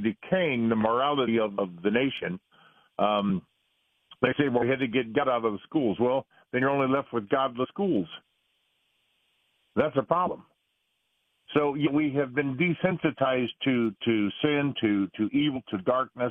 decaying the morality of the nation. They say, well, we had to get God out of the schools. Well, then you're only left with godless schools. That's a problem. So we have been desensitized to sin, to evil, to darkness.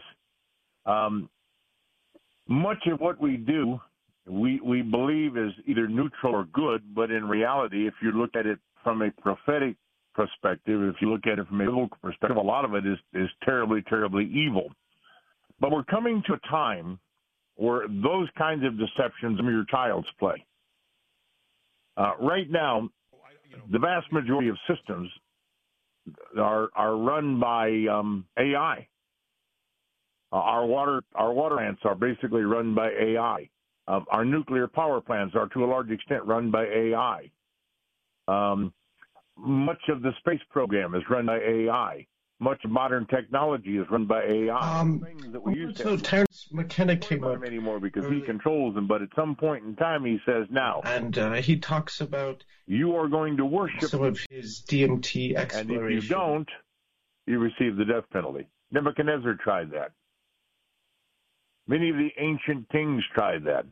Much of what we do, we believe is either neutral or good, but in reality, if you look at it from a prophetic perspective, if you look at it from a biblical perspective, a lot of it is terribly, terribly evil. But we're coming to a time where those kinds of deceptions are your child's play. Right now, the vast majority of systems are run by AI. Our water plants are basically run by AI. Our nuclear power plants are to a large extent run by AI. Much of the space program is run by AI. Much of modern technology is run by AI. Things that we used so to Terence McKenna came about up him anymore because he controls them. But at some point in time, he says, "Now," and he talks about you are going to worship some of his DMT exploration. And if you don't, you receive the death penalty. Nebuchadnezzar tried that. Many of the ancient kings tried that.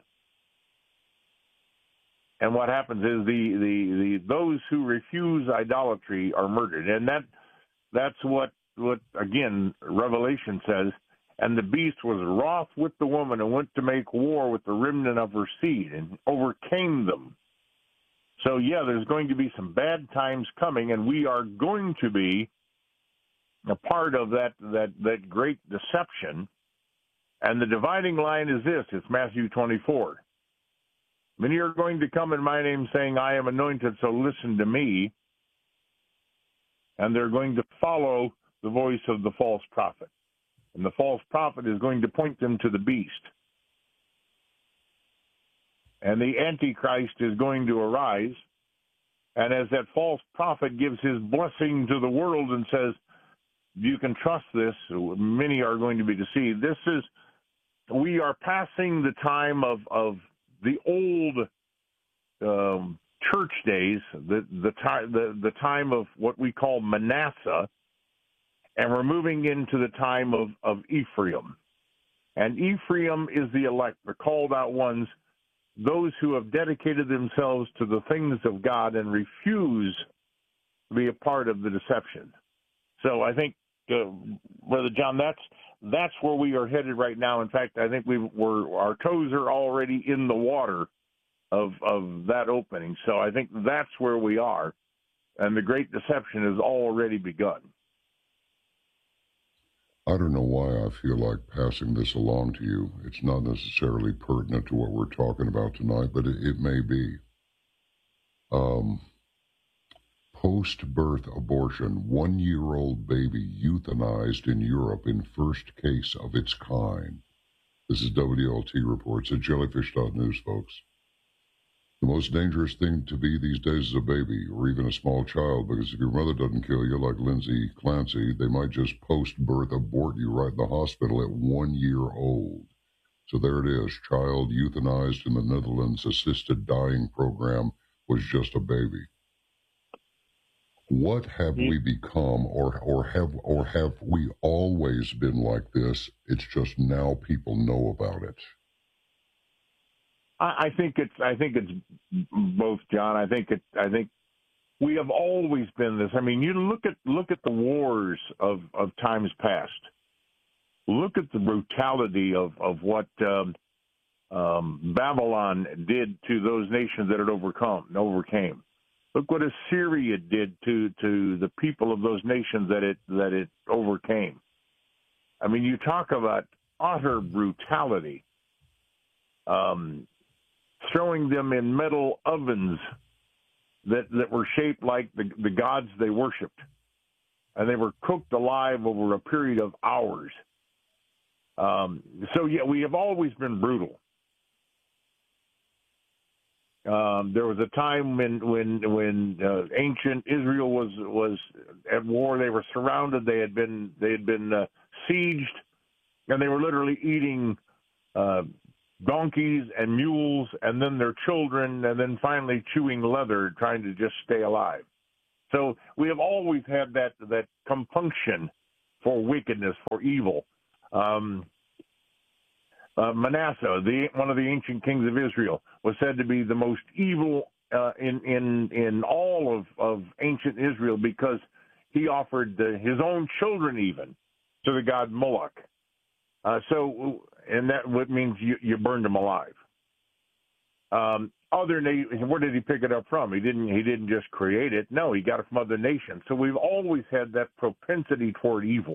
And what happens is those who refuse idolatry are murdered. And that's what again, Revelation says, and the beast was wroth with the woman and went to make war with the remnant of her seed and overcame them. So, yeah, there's going to be some bad times coming, and we are going to be a part of that great deception. And the dividing line is this. It's Matthew 24. Many are going to come in my name saying, I am anointed, so listen to me. And they're going to follow the voice of the false prophet. And the false prophet is going to point them to the beast. And the Antichrist is going to arise. And as that false prophet gives his blessing to the world and says, you can trust this, many are going to be deceived. We are passing the time of the old church days, the time of what we call Manasseh, and we're moving into the time of Ephraim. And Ephraim is the elect, the called out ones, those who have dedicated themselves to the things of God and refuse to be a part of the deception. So I think, Brother John, that's where we are headed right now. In fact, I think our toes are already in the water of that opening. So I think that's where we are, and the great deception has already begun. I don't know why I feel like passing this along to you. It's not necessarily pertinent to what we're talking about tonight, but it may be. Post-birth abortion, 1-year-old baby euthanized in Europe in first case of its kind. This is WLT Reports at jellyfish.news, folks. The most dangerous thing to be these days is a baby, or even a small child, because if your mother doesn't kill you, like Lindsay Clancy, they might just post-birth abort you right in the hospital at 1 year old. So there it is, child euthanized in the Netherlands assisted dying program was just a baby. What have we become, or have we always been like this? It's just now people know about it. I think it's both, John. I think we have always been this. I mean, you look at the wars of times past. Look at the brutality of what Babylon did to those nations that it overcame. Look what Assyria did to the people of those nations that it overcame. I mean, you talk about utter brutality, throwing them in metal ovens that were shaped like the gods they worshipped, and they were cooked alive over a period of hours. So yeah, we have always been brutal. There was a time when ancient Israel was at war. They were surrounded. They had been sieged, and they were literally eating donkeys and mules, and then their children, and then finally chewing leather, trying to just stay alive. So we have always had that compunction for wickedness, for evil. Manasseh, one of the ancient kings of Israel, was said to be the most evil in all of ancient Israel because he offered his own children even to the god Moloch. And that means you burned them alive. Where did he pick it up from? He didn't just create it. No, he got it from other nations. So we've always had that propensity toward evil.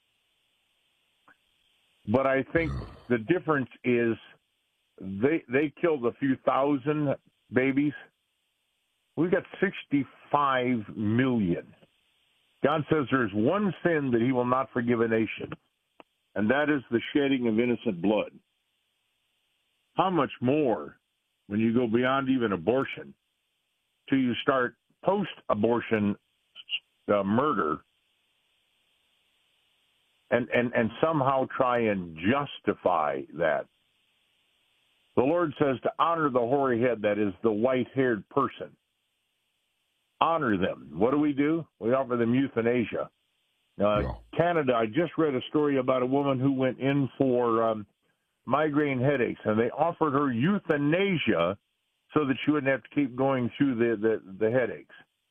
But I think the difference is they killed a few thousand babies. We've got 65 million. God says there's one sin that he will not forgive a nation, and that is the shedding of innocent blood. How much more when you go beyond even abortion till you start post-abortion murder and somehow try and justify that. The Lord says to honor the hoary head, that is the white-haired person. Honor them. What do? We offer them euthanasia. Canada, I just read a story about a woman who went in for migraine headaches, and they offered her euthanasia so that she wouldn't have to keep going through the headaches.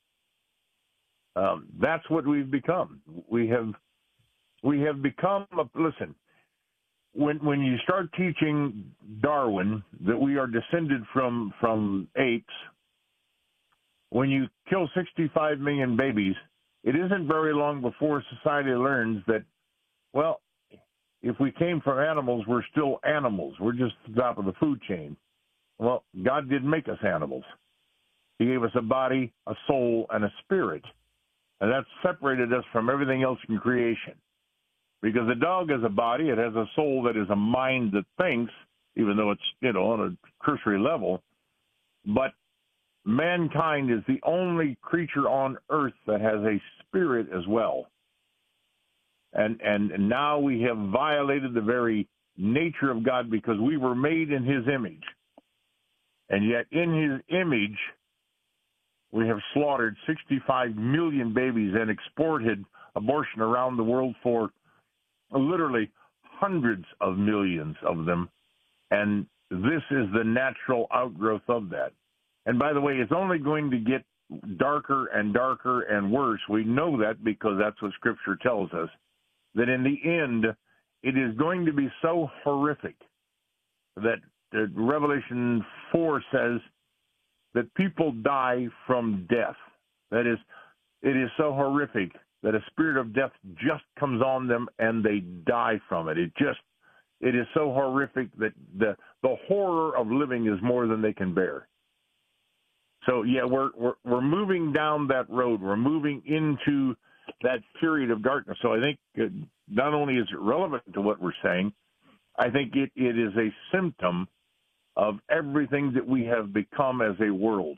That's what we've become. We have become, listen, when you start teaching Darwin that we are descended from apes, when you kill 65 million babies, it isn't very long before society learns that, well, if we came from animals, we're still animals. We're just the top of the food chain. Well, God did make us animals. He gave us a body, a soul, and a spirit. And that separated us from everything else in creation. Because a dog has a body, it has a soul that is a mind that thinks, even though it's, on a cursory level. But mankind is the only creature on earth that has a spirit as well. And now we have violated the very nature of God because we were made in his image. And yet in his image, we have slaughtered 65 million babies and exported abortion around the world for literally hundreds of millions of them. And this is the natural outgrowth of that. And by the way, it's only going to get darker and darker and worse. We know that because that's what Scripture tells us, that in the end, it is going to be so horrific that Revelation 4 says that people die from death. That is, it is so horrific that a spirit of death just comes on them and they die from it. It is so horrific that the horror of living is more than they can bear. So yeah, we're moving down that road. We're moving into that period of darkness. So I think not only is it relevant to what we're saying, I think it is a symptom of everything that we have become as a world.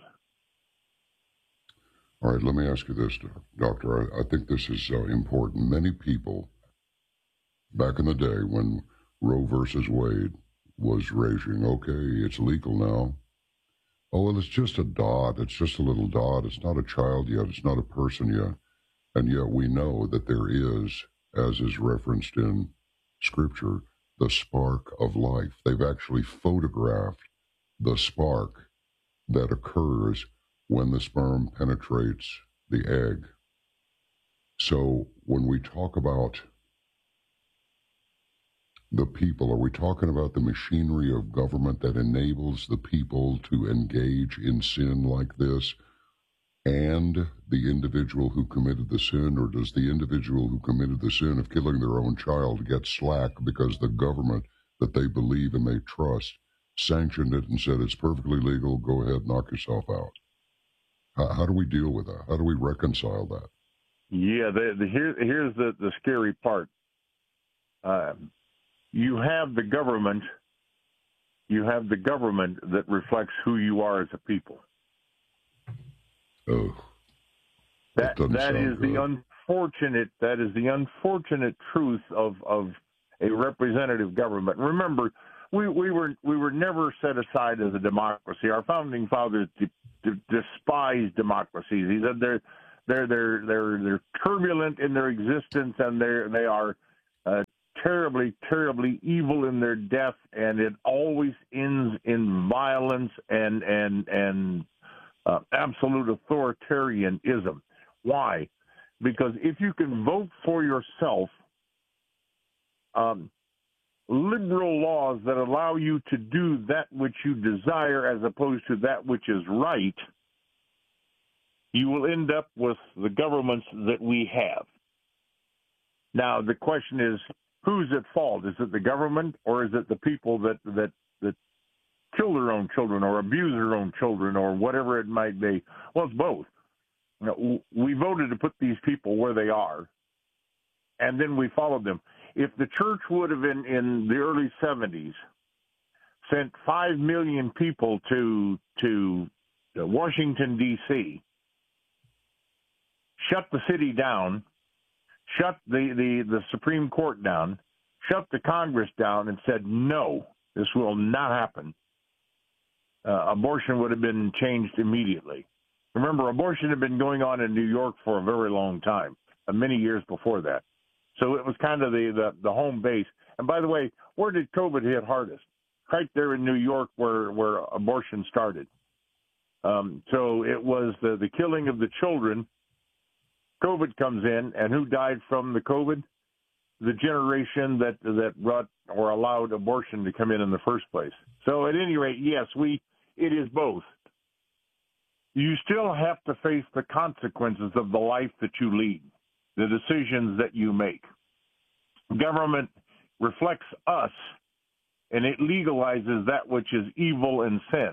All right, let me ask you this, Doctor. I think this is important. Many people, back in the day when Roe versus Wade was raging, okay, it's legal now. Oh, well, it's just a dot. It's just a little dot. It's not a child yet. It's not a person yet. And yet we know that there is, as is referenced in Scripture, the spark of life. They've actually photographed the spark that occurs when the sperm penetrates the egg. So when we talk about the people, are we talking about the machinery of government that enables the people to engage in sin like this and the individual who committed the sin? Or does the individual who committed the sin of killing their own child get slack because the government that they believe and they trust sanctioned it and said it's perfectly legal, go ahead, knock yourself out? How do we deal with that? How do we reconcile that? Yeah, here's the scary part. You have the government that reflects who you are as a people. Oh, that is the unfortunate truth of a representative government. Remember, we were never set aside as a democracy. Our founding fathers despised democracies. He said They're turbulent in their existence, and they are terribly, terribly evil in their death, and it always ends in violence and absolute authoritarianism. Why? Because if you can vote for yourself, liberal laws that allow you to do that which you desire as opposed to that which is right, you will end up with the governments that we have. Now, the question is, who's at fault? Is it the government, or is it the people that kill their own children or abuse their own children or whatever it might be? Well, it's both. You know, we voted to put these people where they are, and then we followed them. If the church would have, in the early 70s, sent 5 million people to Washington, D.C., shut the city down, shut the Supreme Court down, shut the Congress down, and said, no, this will not happen, abortion would have been changed immediately. Remember, abortion had been going on in New York for a very long time, many years before that. So it was kind of the home base. And by the way, where did COVID hit hardest? Right there in New York where abortion started. So it was the killing of the children. COVID comes in, and who died from the COVID? The generation that brought or allowed abortion to come in the first place. So at any rate, yes, it is both. You still have to face the consequences of the life that you lead, the decisions that you make. Government reflects us, and it legalizes that which is evil and sin.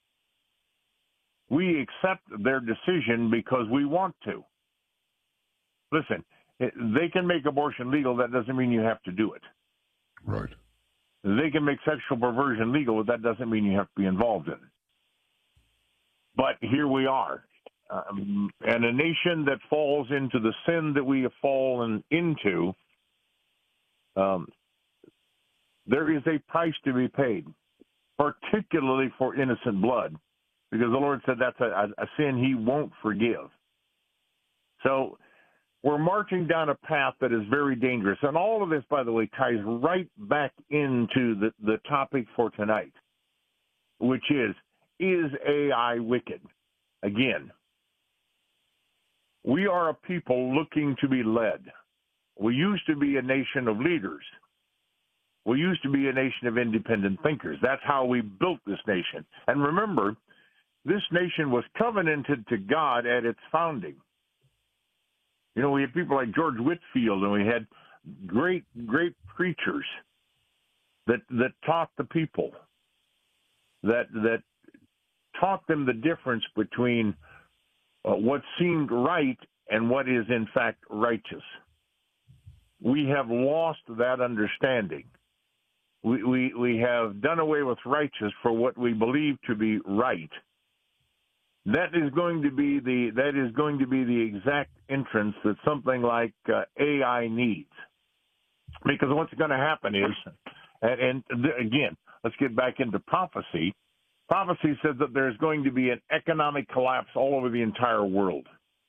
We accept their decision because we want to. Listen, they can make abortion legal. That doesn't mean you have to do it. Right. They can make sexual perversion legal, but that doesn't mean you have to be involved in it. But here we are. And a nation that falls into the sin that we have fallen into, there is a price to be paid, particularly for innocent blood, because the Lord said that's a sin he won't forgive. So we're marching down a path that is very dangerous. And all of this, by the way, ties right back into the topic for tonight, which is AI wicked? Again, we are a people looking to be led. We used to be a nation of leaders. We used to be a nation of independent thinkers. That's how we built this nation. And remember, this nation was covenanted to God at its founding. You know, we had people like George Whitefield, and we had great preachers that taught the people, that taught them the difference between what seemed right and what is in fact righteous. We have lost that understanding. We have done away with righteous for what we believe to be right. That is going to be the exact entrance that something like AI needs. Because what's going to happen is, and again, let's get back into prophecy. Prophecy says that there's going to be an economic collapse all over the entire world.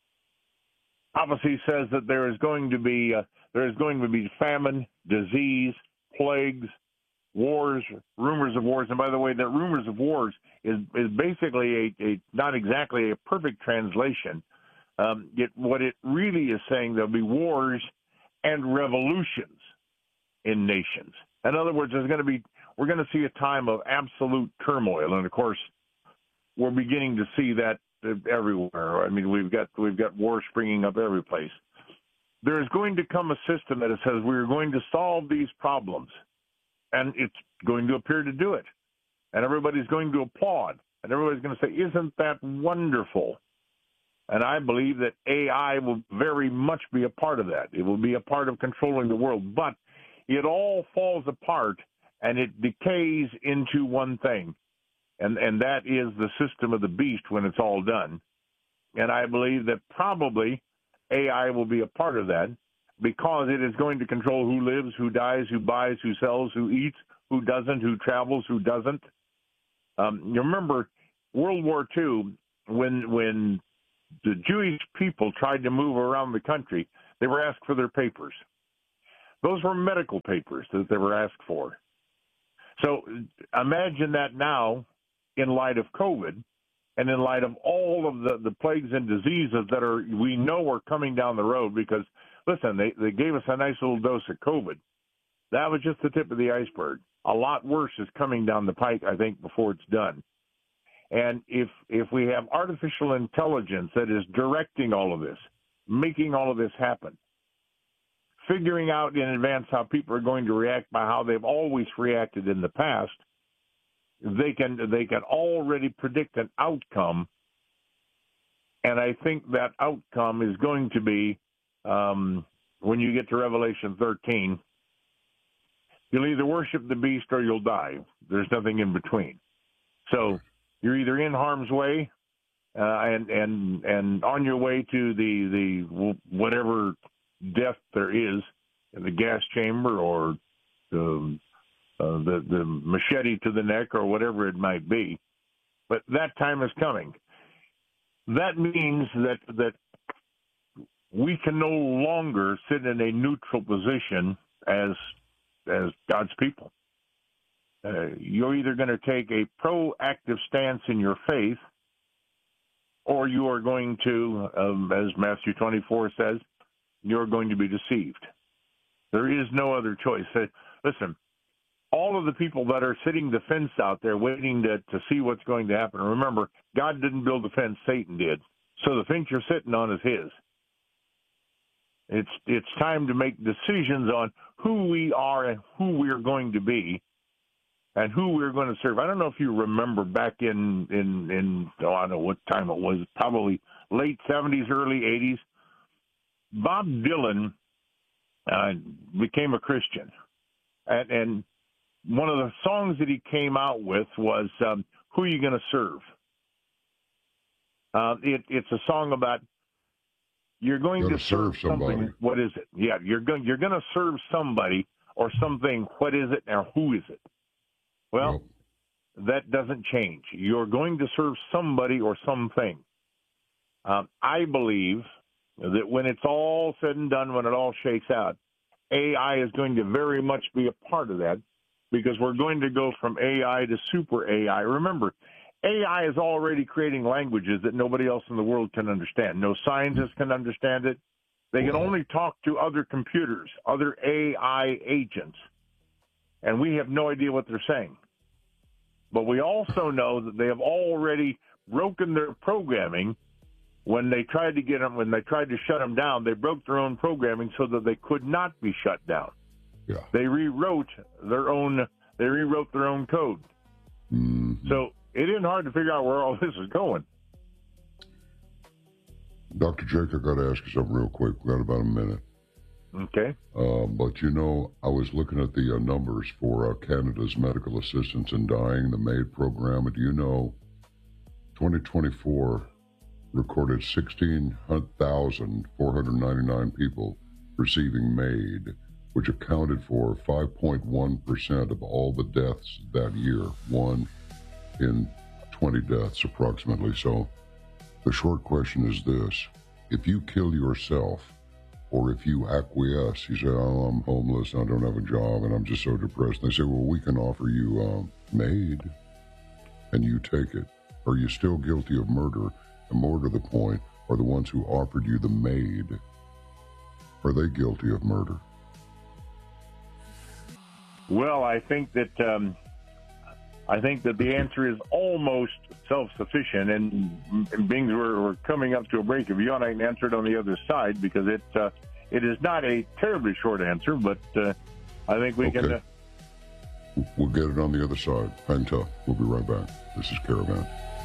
Prophecy says that there is going to be famine, disease, plagues, wars, rumors of wars. And by the way, that rumors of wars is basically a not exactly a perfect translation. What it really is saying, there'll be wars and revolutions in nations. In other words, we're going to see a time of absolute turmoil, and of course, we're beginning to see that everywhere. I mean, we've got wars springing up every place. There is going to come a system that says we're going to solve these problems, and it's going to appear to do it, and everybody's going to applaud, and everybody's going to say, "Isn't that wonderful?" And I believe that AI will very much be a part of that. It will be a part of controlling the world, but it all falls apart and it decays into one thing, and that is the system of the beast when it's all done. And I believe that probably AI will be a part of that because it is going to control who lives, who dies, who buys, who sells, who eats, who doesn't, who travels, who doesn't. You remember World War II when the Jewish people tried to move around the country, they were asked for their papers. Those were medical papers that they were asked for. So imagine that now in light of COVID and in light of all of the plagues and diseases that we know are coming down the road, because, listen, they gave us a nice little dose of COVID. That was just the tip of the iceberg. A lot worse is coming down the pike, I think, before it's done. And if we have artificial intelligence that is directing all of this, making all of this happen, figuring out in advance how people are going to react by how they've always reacted in the past, they can already predict an outcome. And I think that outcome is going to be, when you get to Revelation 13, you'll either worship the beast or you'll die. There's nothing in between. So you're either in harm's way and on your way to the whatever death there is in the gas chamber, or the machete to the neck, or whatever it might be. But that time is coming. That means that we can no longer sit in a neutral position as God's people. You're either going to take a proactive stance in your faith, or you are going to, as Matthew 24 says, you're going to be deceived. There is no other choice. Listen, all of the people that are sitting the fence out there waiting to see what's going to happen, remember, God didn't build the fence, Satan did. So the fence you're sitting on is his. It's time to make decisions on who we are and who we're going to be and who we're going to serve. I don't know if you remember back in I don't know what time it was, probably late 70s, early 80s, Bob Dylan became a Christian. And one of the songs that he came out with was, Who Are You Going to Serve? It's a song about you're going to serve something. What is it? Yeah, you're going to serve somebody or something. What is it, and who is it? Well, that doesn't change. You're going to serve somebody or something. I believe that when it's all said and done, when it all shakes out, AI is going to very much be a part of that, because we're going to go from AI to super AI. Remember, AI is already creating languages that nobody else in the world can understand. No scientist can understand it. They can only talk to other computers, other AI agents, and we have no idea what they're saying. But we also know that they have already broken their programming. When they tried to shut them down, they broke their own programming so that they could not be shut down. Yeah. They rewrote their own code. Mm-hmm. So it isn't hard to figure out where all this is going. Dr. Jake, I got to ask you something real quick. We got about a minute. Okay. But, I was looking at the numbers for Canada's medical assistance in dying, the MAID program. And do you know 2024 recorded 16,499 people receiving MAID, which accounted for 5.1% of all the deaths that year, 1 in 20 deaths approximately. So the short question is this: if you kill yourself, or if you acquiesce, you say, oh, I'm homeless, I don't have a job, and I'm just so depressed. And they say, well, we can offer you MAID, and you take it. Are you still guilty of murder? And more to the point, are the ones who offered you the MAID, are they guilty of murder? Well, I think that the answer is almost self-sufficient, and being we're coming up to a break, if you want, I can answer it on the other side, because it is not a terribly short answer, but I think we can. We'll get it on the other side. Hang tough. We'll be right back. This is Caravan.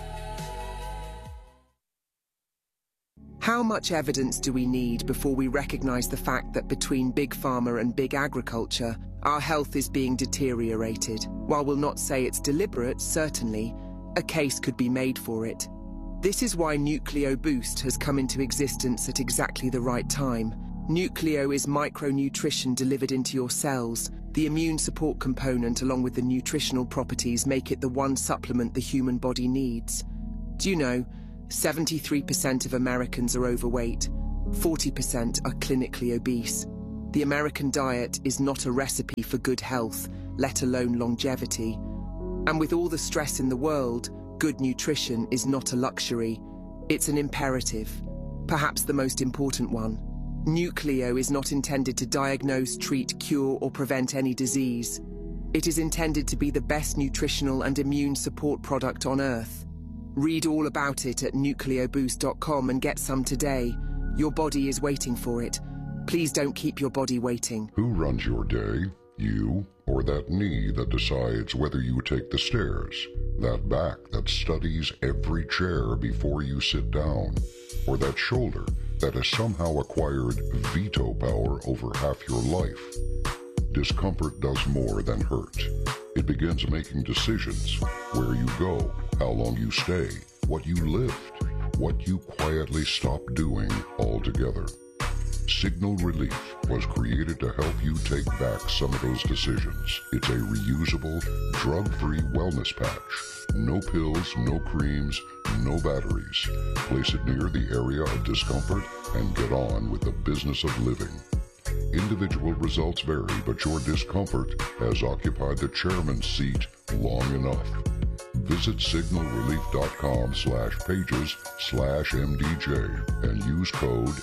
How much evidence do we need before we recognize the fact that between big pharma and big agriculture, our health is being deteriorated? While we'll not say it's deliberate, certainly, a case could be made for it. This is why Nucleo Boost has come into existence at exactly the right time. Nucleo is micronutrition delivered into your cells. The immune support component, along with the nutritional properties, make it the one supplement the human body needs. Do you know, 73% of Americans are overweight, 40% are clinically obese. The American diet is not a recipe for good health, let alone longevity. And with all the stress in the world, good nutrition is not a luxury, it's an imperative, perhaps the most important one. Nucleo is not intended to diagnose, treat, cure, or prevent any disease. It is intended to be the best nutritional and immune support product on Earth. Read all about it at nucleoboost.com and get some today. Your body is waiting for it. Please don't keep your body waiting. Who runs your day? You or that knee that decides whether you take the stairs? That back that studies every chair before you sit down? Or that shoulder that has somehow acquired veto power over half your life? Discomfort does more than hurt. It begins making decisions: where you go, how long you stay, what you lift, what you quietly stop doing altogether. Signal Relief was created to help you take back some of those decisions. It's a reusable, drug-free wellness patch. No pills, no creams, no batteries. Place it near the area of discomfort and get on with the business of living. Individual results vary, but your discomfort has occupied the chairman's seat long enough. Visit signalrelief.com/pages/MDJ and use code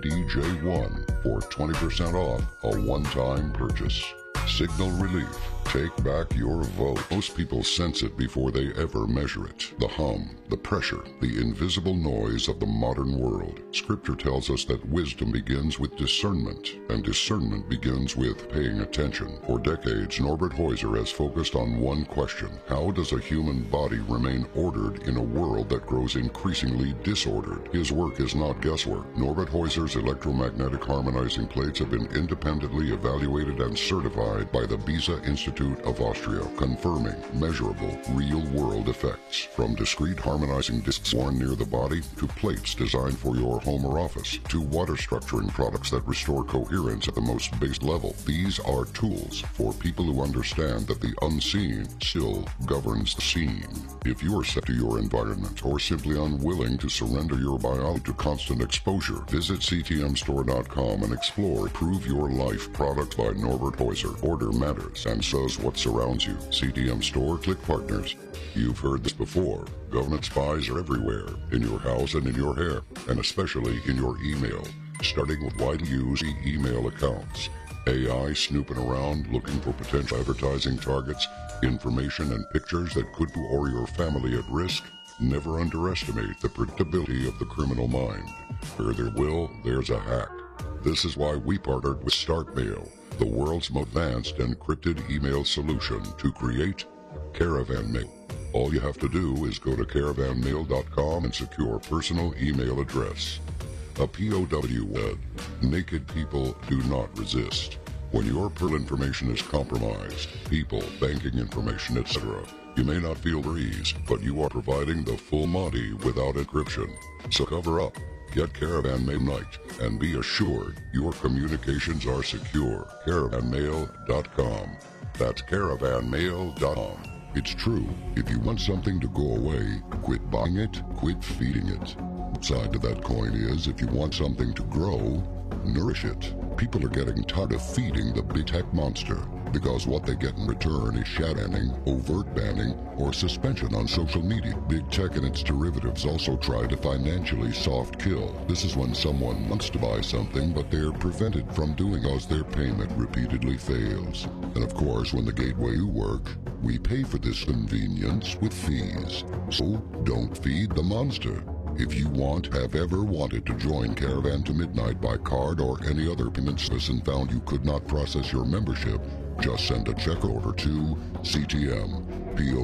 MDJ1 for 20% off a one-time purchase. Signal Relief. Take back your vote. Most people sense it before they ever measure it. The hum, the pressure, the invisible noise of the modern world. Scripture tells us that wisdom begins with discernment, and discernment begins with paying attention. For decades, Norbert Heuser has focused on one question: how does a human body remain ordered in a world that grows increasingly disordered? His work is not guesswork. Norbert Heuser's electromagnetic harmonizing plates have been independently evaluated and certified by the Beza Institute of Austria, confirming measurable, real-world effects. From discrete harmonizing discs worn near the body, to plates designed for your home or office, to water structuring products that restore coherence at the most base level. These are tools for people who understand that the unseen still governs the seen. If you are set to your environment or simply unwilling to surrender your biology to constant exposure, visit ctmstore.com and explore Prove Your Life product by Norbert Heuser. Order matters, and so does what surrounds you. CTM Store, click partners. You've heard this before. Government spies are everywhere, in your house and in your hair, and especially in your email, starting with widely used email accounts. AI snooping around looking for potential advertising targets, information and pictures that could put or your family at risk. Never underestimate the predictability of the criminal mind. Where there will, there's a hack. This is why we partnered with StartMail, the world's most advanced encrypted email solution, to create Caravan Mail. All you have to do is go to caravanmail.com and secure a personal email address. A POW word. Naked people do not resist. When your personal information is compromised, people, banking information, etc., you may not feel breeze, but you are providing the full Monty without encryption. So cover up. Get Caravan Mail Night and be assured your communications are secure. Caravanmail.com. That's caravanmail.com. It's true. If you want something to go away, quit buying it, quit feeding it. The side to that coin is, if you want something to grow, nourish it. People are getting tired of feeding the big tech monster, because what they get in return is shadow banning, overt banning, or suspension on social media. Big tech and its derivatives also try to financially soft kill. This is when someone wants to buy something, but they're prevented from doing as their payment repeatedly fails. And of course, when the gateway work, we pay for this convenience with fees. So don't feed the monster. If you have ever wanted to join Caravan to Midnight by card or any other payment service and found you could not process your membership, just send a check order to CTM, PO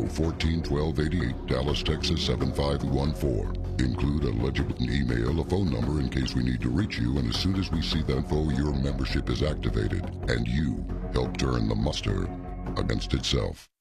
141288, Dallas, Texas 75214. Include a legible email, a phone number in case we need to reach you, and as soon as we see that info, your membership is activated, and you help turn the monster against itself.